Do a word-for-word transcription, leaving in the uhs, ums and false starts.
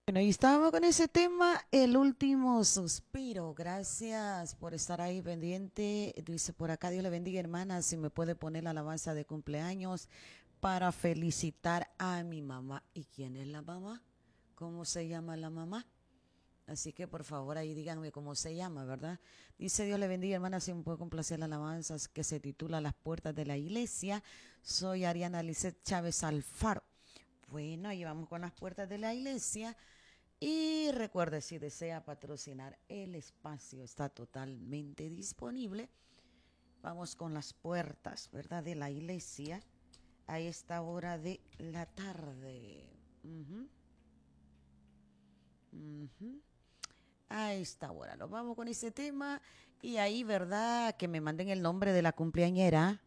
Bueno, y estábamos con ese tema, el último suspiro. Gracias por estar ahí pendiente. Dice por acá, Dios le bendiga, hermana. Si me puede poner la alabanza de cumpleaños para felicitar a mi mamá. ¿Y quién es la mamá? ¿Cómo se llama la mamá? Así que por favor ahí díganme cómo se llama, ¿verdad? Dice Dios le bendiga, hermana, si me puede complacer la alabanza que se titula Las puertas de la iglesia. Soy Ariana Lisset Chávez Alfaro. Bueno, ahí vamos con las puertas de la iglesia. Y recuerde, si desea patrocinar el espacio, está totalmente disponible. Vamos con las puertas, ¿verdad? De la iglesia a esta hora de la tarde. Uh -huh, uh -huh. A esta hora. Nos vamos con ese tema. Y ahí, ¿verdad? Que me manden el nombre de la cumpleañera.